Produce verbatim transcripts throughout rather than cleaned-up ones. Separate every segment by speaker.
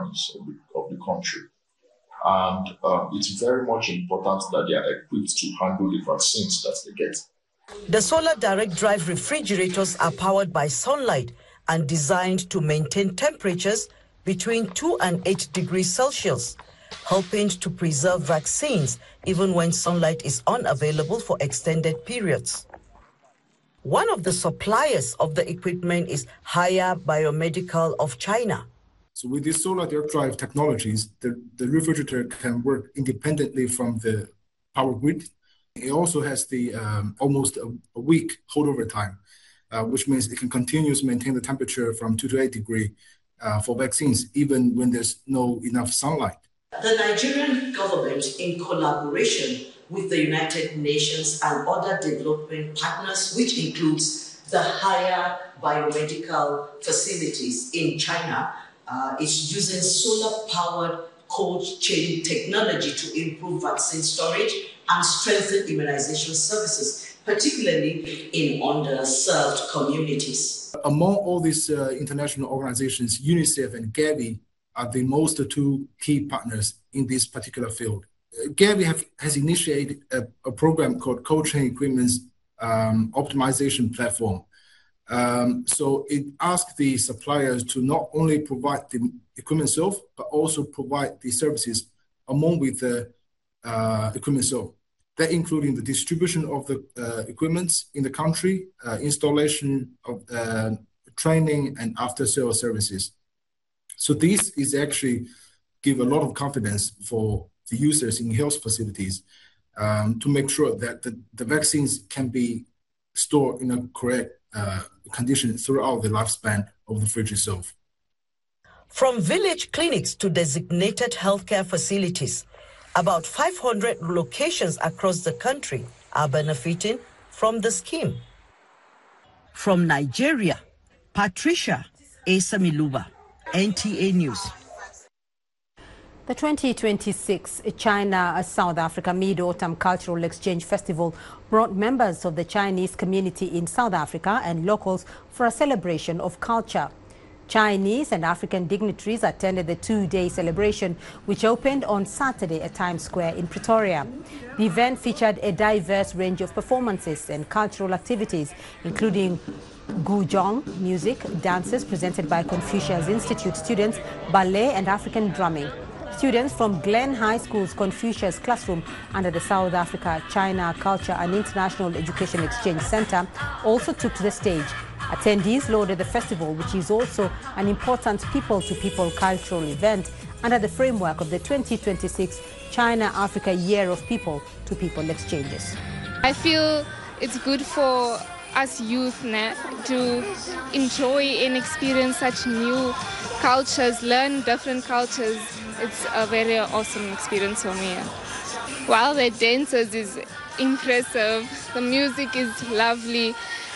Speaker 1: companies of the, of the country. And um, it's very much important that they are equipped to handle the vaccines that they get.
Speaker 2: The solar direct drive refrigerators are powered by sunlight and designed to maintain temperatures between two and eight degrees Celsius, helping to preserve vaccines even when sunlight is unavailable for extended periods. One of the suppliers of the equipment is Haier Biomedical of China.
Speaker 3: So with these solar direct drive technologies, the, the refrigerator can work independently from the power grid. It also has the um, almost a, a week holdover time, uh, which means it can continuously maintain the temperature from two to eight degrees uh, for vaccines, even when there's no enough sunlight.
Speaker 2: The Nigerian government, in collaboration with the United Nations and other development partners, which includes the Haier Biomedical facilities in China, uh, is using solar-powered cold chain technology to improve vaccine storage and strengthen immunization services, particularly in underserved communities.
Speaker 3: Among all these uh, international organizations, UNICEF and Gavi are the most two key partners in this particular field. Gavi have, has initiated a, a program called Cold Chain Equipment um, Optimization Platform. Um, so it asks the suppliers to not only provide the equipment itself, but also provide the services along with the uh, equipment itself. That including the distribution of the uh, equipment in the country, uh, installation of uh, training and after-sale services. So this is actually give a lot of confidence for the users in health facilities um, to make sure that the, the vaccines can be stored in a correct uh, condition throughout the lifespan of the fridge itself.
Speaker 2: From village clinics to designated healthcare facilities, about five hundred locations across the country are benefiting from the scheme. From Nigeria, Patricia Esamiluba, N T A News.
Speaker 4: The twenty twenty-six China-South Africa Mid-Autumn Cultural Exchange Festival brought members of the Chinese community in South Africa and locals for a celebration of culture. Chinese and African dignitaries attended the two-day celebration, which opened on Saturday at Times Square in Pretoria. The event featured a diverse range of performances and cultural activities, including guzheng music, dances presented by Confucius Institute students, ballet and African drumming. Students from Glen High School's Confucius Classroom under the South Africa China Culture and International Education Exchange Center also took to the stage. Attendees lauded the festival, which is also an important people-to-people cultural event under the framework of the twenty twenty-six China-Africa Year of People-to-People Exchanges.
Speaker 5: I feel it's good for us youth now to enjoy and experience such new cultures, learn different cultures. It's a very awesome experience for me. While the dancers is impressive, the music is lovely,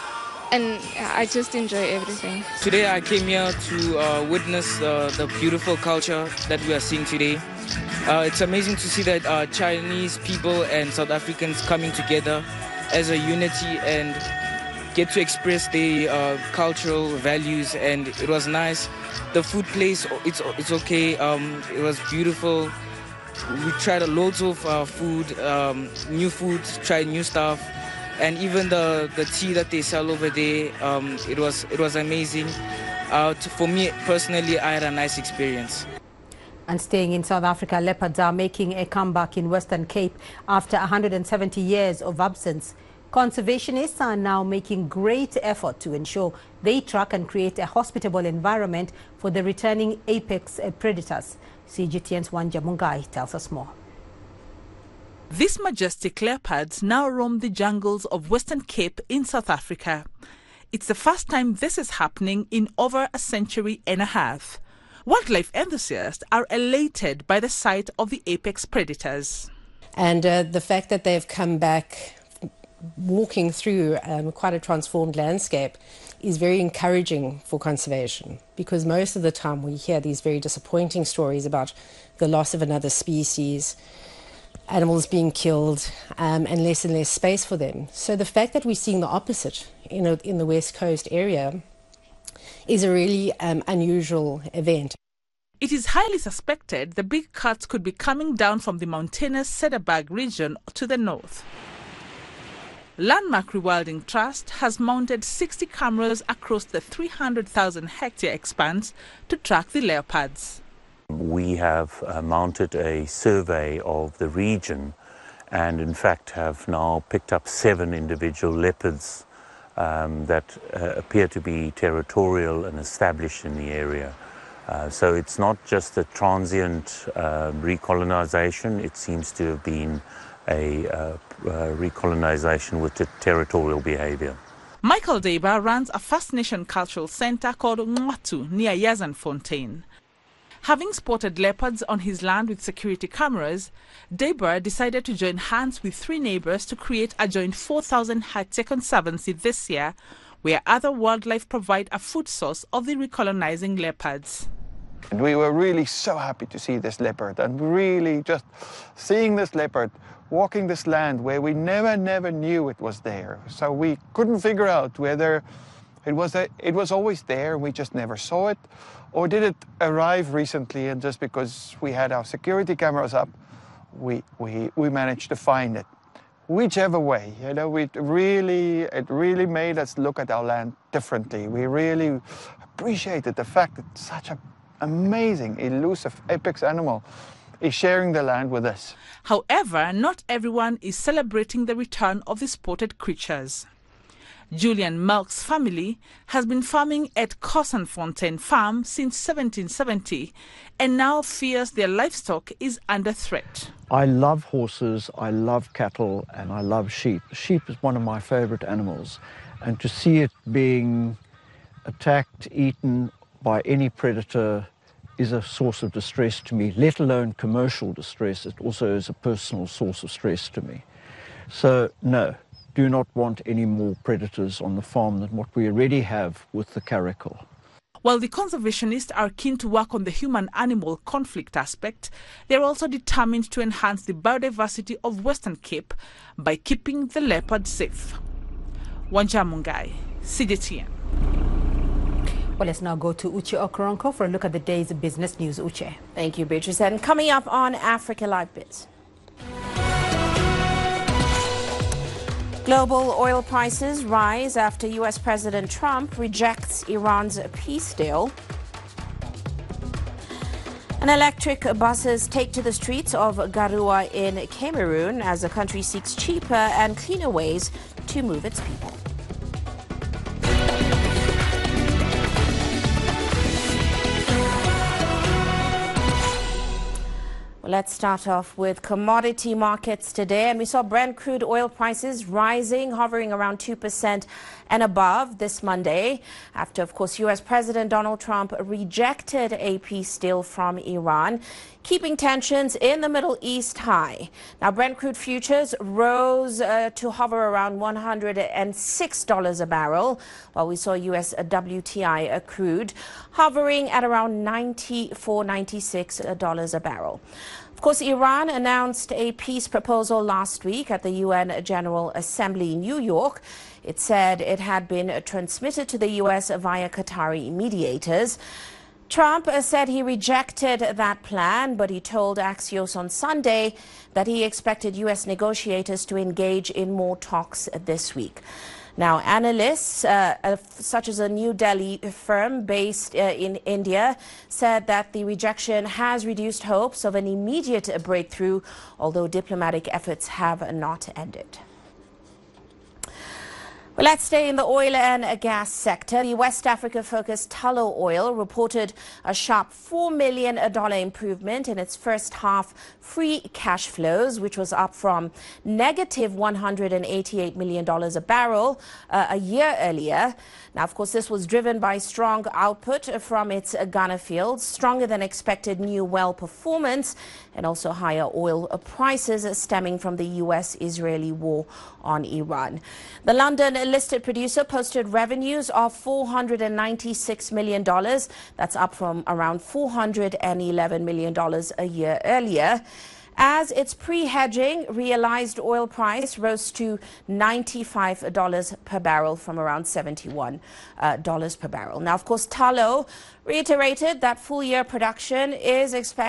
Speaker 5: and I just enjoy everything.
Speaker 6: Today I came here to uh, witness uh, the beautiful culture that we are seeing today. Uh, it's amazing to see that uh, Chinese people and South Africans coming together as a unity and get to express their uh, cultural values, and it was nice. The food place, it's it's okay. Um, it was beautiful. We tried loads of uh, food, um, new food, tried new stuff, and even the, the tea that they sell over there. Um, it was it was amazing. Uh, to, for me personally, I had a nice experience.
Speaker 4: And staying in South Africa, leopards are making a comeback in Western Cape after one hundred seventy years of absence. Conservationists are now making great effort to ensure they track and create a hospitable environment for the returning apex predators. C G T N's Wanja Mungai tells us more.
Speaker 7: These majestic leopards now roam the jungles of Western Cape in South Africa. It's the first time this is happening in over a century and a half. Wildlife enthusiasts are elated by the sight of the apex predators.
Speaker 8: And uh, the fact that they've come back walking through um, quite a transformed landscape is very encouraging for conservation, because most of the time we hear these very disappointing stories about the loss of another species, animals being killed, um, and less and less space for them. So the fact that we're seeing the opposite in, a, in the West Coast area is a really um, unusual event.
Speaker 7: It is highly suspected the big cats could be coming down from the mountainous Cederberg region to the north. Landmark Rewilding Trust has mounted sixty cameras across the three hundred thousand hectare expanse to track the leopards.
Speaker 9: We have uh, mounted a survey of the region and in fact have now picked up seven individual leopards um, that uh, appear to be territorial and established in the area. Uh, so it's not just a transient uh, recolonization, it seems to have been a uh, uh, recolonization with the territorial behavior.
Speaker 7: Michael Deba runs a First Nation cultural center called Ngwatu near Yazanfontein. Having spotted leopards on his land with security cameras, Deba decided to join hands with three neighbors to create a joint four thousand hectare conservancy this year, where other wildlife provide a food source of the recolonizing leopards.
Speaker 10: And we were really so happy to see this leopard, and really just seeing this leopard walking this land where we never, never knew it was there. So we couldn't figure out whether it was, a, it was always there, we just never saw it, or did it arrive recently and just because we had our security cameras up, we, we, we managed to find it. Whichever way, you know, we really, it really made us look at our land differently. We really appreciated the fact that such an amazing, elusive apex animal is sharing the land with us.
Speaker 7: However, not everyone is celebrating the return of the spotted creatures. Julian Melk's family has been farming at Kosanfontein Farm since seventeen seventy and now fears their livestock is under threat.
Speaker 11: I love horses, I love cattle, and I love sheep. Sheep is one of my favorite animals, and to see it being attacked, eaten by any predator is a source of distress to me, let alone commercial distress. It also is a personal source of stress to me. So, no, do not want any more predators on the farm than what we already have with the caracal.
Speaker 7: While the conservationists are keen to work on the human-animal conflict aspect, they are also determined to enhance the biodiversity of Western Cape by keeping the leopard safe. Wanja Mungai, C G T N.
Speaker 4: Well, let's now go to Uche Okoronkwo for a look at the day's business news. Uche.
Speaker 12: Thank you, Beatrice. And coming up on Africa Live Biz. Global oil prices rise after U S President Trump rejects Iran's peace deal. And electric buses take to the streets of Garoua in Cameroon as the country seeks cheaper and cleaner ways to move its people. Let's start off with commodity markets today. And we saw Brent crude oil prices rising, hovering around two percent and above this Monday, after, of course, U S President Donald Trump rejected a peace deal from Iran, keeping tensions in the Middle East high. Now, Brent crude futures rose uh, to hover around one hundred six dollars a barrel, while we saw U S W T I crude hovering at around ninety-four, ninety-six dollars a barrel. Of course, Iran announced a peace proposal last week at the U N General Assembly in New York. It said it had been transmitted to the U S via Qatari mediators. Trump said he rejected that plan, but he told Axios on Sunday that he expected U S negotiators to engage in more talks this week. Now, analysts, uh, such as a New Delhi firm based uh, in India, said that the rejection has reduced hopes of an immediate breakthrough, although diplomatic efforts have not ended. Well, let's stay in the oil and gas sector. The West Africa-focused Tullow Oil reported a sharp four million dollars improvement in its first half free cash flows, which was up from negative one hundred eighty-eight million dollars a barrel uh, a year earlier. Now, of course, this was driven by strong output from its Ghana fields, stronger than expected new well performance, and also higher oil prices stemming from the U S-Israeli war on Iran. The London-listed producer posted revenues of four hundred ninety-six million dollars. That's up from around four hundred eleven million dollars a year earlier. as its pre-hedging realized oil price rose to ninety-five dollars per barrel from around seventy-one dollars per barrel. Now, of course, Tullow reiterated that full-year production is expected